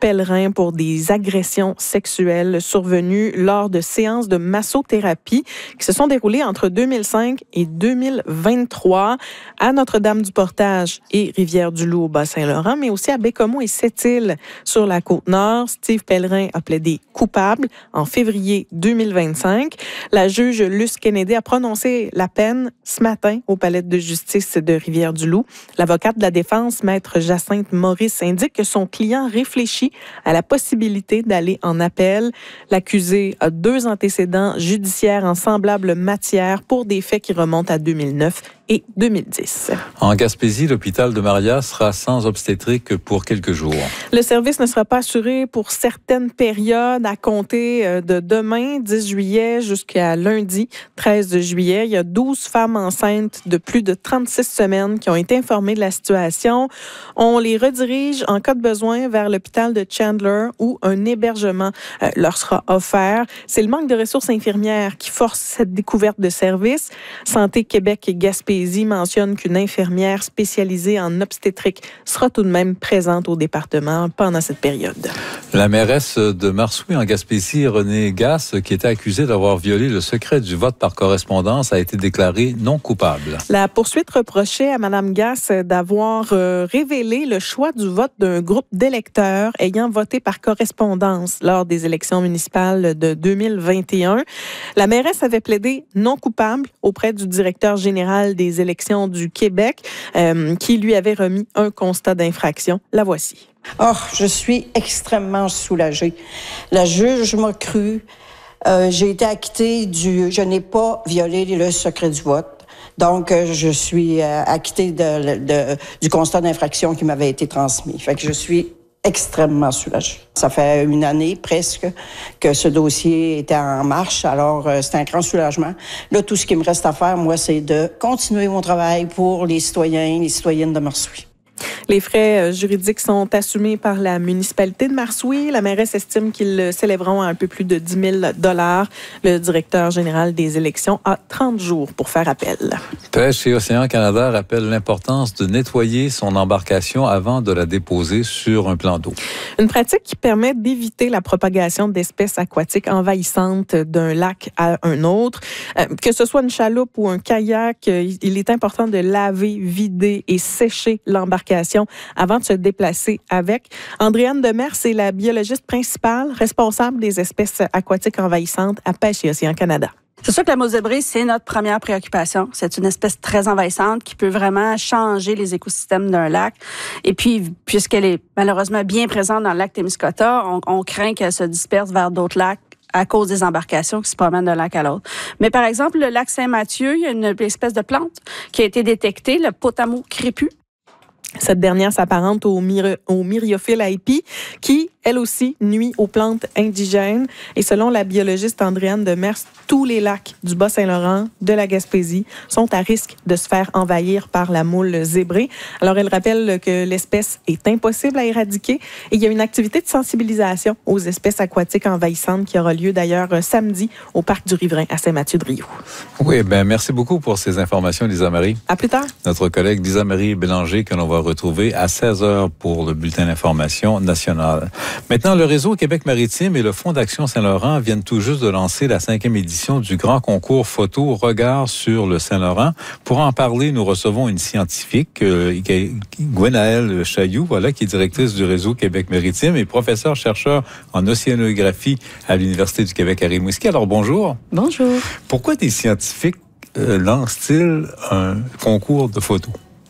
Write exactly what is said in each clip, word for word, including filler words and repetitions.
pèlerins pour des agressions sexuelles survenues lors de séances de massothérapie qui se sont déroulées entre deux mille cinq et deux mille vingt-trois à Notre-Dame-du-Portage et Rivière-du-Loup au Bas-Saint-Laurent, mais aussi à Bécomo et Sept-Îles sur la Côte-Nord. Steve Pellerin a plaidé coupable en février deux mille vingt-cinq. La juge Luce Kennedy a prononcé la peine ce matin au palais de justice de Rivière-du-Loup. L'avocate de la défense, maître Jacinthe Maurice, indique que son client réfléchit à la possibilité d'aller en appel. L'accusé a deux antécédents judiciaires en semblable matière pour des faits qui remontent à deux mille neuf et deux mille dix. En Gaspésie, l'hôpital de Maria sera sans obstétrique pour quelques jours. Le service ne sera pas assuré pour certaines périodes à compter de demain, dix juillet, jusqu'à lundi, treize juillet. Il y a douze femmes enceintes de plus de trente-six semaines qui ont été informées de la situation. On les redirige en cas de besoin vers l'hôpital de Chandler où un hébergement euh, leur sera offert. C'est le manque de ressources infirmières qui force cette découverte de service. Santé Québec et Gaspésie mentionne qu'une infirmière spécialisée en obstétrique sera tout de même présente au département pendant cette période. La mairesse de Marsouis en Gaspésie, Renée Gasse, qui était accusée d'avoir violé le secret du vote par correspondance, a été déclarée non coupable. La poursuite reprochait à Mme Gasse d'avoir euh, révélé le choix du vote d'un groupe d'électeurs ayant voté par correspondance lors des élections municipales de deux mille vingt et un. La mairesse avait plaidé non coupable auprès du directeur général des élections du Québec, euh, qui lui avait remis un constat d'infraction. La voici. Oh, je suis extrêmement soulagée. La juge m'a cru. Euh, j'ai été acquittée du... Je n'ai pas violé le secret du vote. Donc, euh, je suis euh, acquittée de, de, du constat d'infraction qui m'avait été transmis. Fait que je suis extrêmement soulagée. Ça fait une année presque que ce dossier était en marche, alors euh, c'est un grand soulagement. Là, tout ce qui me reste à faire, moi, c'est de continuer mon travail pour les citoyens, les citoyennes de Marsouis. Les frais juridiques sont assumés par la municipalité de Marsouis. La mairesse estime qu'ils s'élèveront à un peu plus de dix mille dollars. Le directeur général des élections a trente jours pour faire appel. Pêche et Océan Canada rappelle l'importance de nettoyer son embarcation avant de la déposer sur un plan d'eau. Une pratique qui permet d'éviter la propagation d'espèces aquatiques envahissantes d'un lac à un autre. Euh, que ce soit une chaloupe ou un kayak, il est important de laver, vider et sécher l'embarcation avant de se déplacer avec. Andréane Demers est la biologiste principale responsable des espèces aquatiques envahissantes à Pêche et Océan Canada. C'est sûr que la mousse de brise, c'est notre première préoccupation. C'est une espèce très envahissante qui peut vraiment changer les écosystèmes d'un lac. Et puis, puisqu'elle est malheureusement bien présente dans le lac Témiscouata, on, on craint qu'elle se disperse vers d'autres lacs à cause des embarcations qui se promènent d'un lac à l'autre. Mais par exemple, le lac Saint-Mathieu, il y a une espèce de plante qui a été détectée, le potamo crépus. Cette dernière s'apparente au, myri- au myriophylle aipi, qui, elle aussi, nuit aux plantes indigènes. Et selon la biologiste Andréane Demers, tous les lacs du Bas-Saint-Laurent, de la Gaspésie, sont à risque de se faire envahir par la moule zébrée. Alors, elle rappelle que l'espèce est impossible à éradiquer et il y a une activité de sensibilisation aux espèces aquatiques envahissantes qui aura lieu d'ailleurs samedi au Parc du Riverain à Saint-Mathieu-de-Rio. Oui, bien, merci beaucoup pour ces informations, Lisa-Marie. À plus tard. Notre collègue Lisa-Marie Bélanger, que l'on va retrouver à seize heures pour le bulletin d'information national. Maintenant, le réseau Québec Maritime et le Fonds d'Action Saint-Laurent viennent tout juste de lancer la cinquième édition du grand concours photo Regard sur le Saint-Laurent. Pour en parler, nous recevons une scientifique, euh, Gwenaëlle Chailloux, voilà, qui est directrice du réseau Québec Maritime et professeure-chercheur en océanographie à l'Université du Québec à Rimouski. Alors, bonjour. Bonjour. Pourquoi des scientifiques euh, lancent-ils un concours de photos?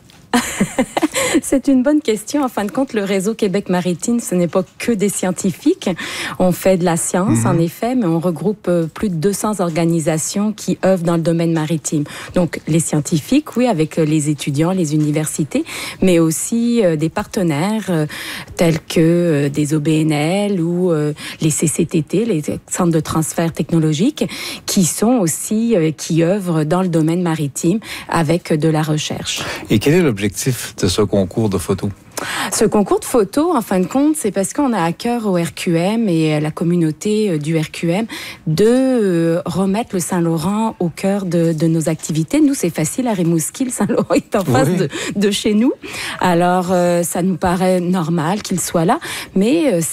C'est une bonne question. En fin de compte, le réseau Québec Maritime, ce n'est pas que des scientifiques. On fait de la science, mmh. en effet, mais on regroupe plus de deux cents organisations qui œuvrent dans le domaine maritime. Donc, les scientifiques, oui, avec les étudiants, les universités, mais aussi euh, des partenaires euh, tels que euh, des O B N L ou euh, les C C T T, les centres de transfert technologique, qui sont aussi, euh, qui œuvrent dans le domaine maritime avec de la recherche. Et quel est l'objectif de ce concours de photos? Ce concours de photos, en fin de compte, c'est parce qu'on a à cœur au R Q M et à la communauté du R Q M de remettre le Saint-Laurent au cœur de, de nos activités. Nous, c'est facile, à Rimouski, le Saint-Laurent est en face oui. de, de chez nous. Alors, euh, ça nous paraît normal qu'il soit là, mais euh,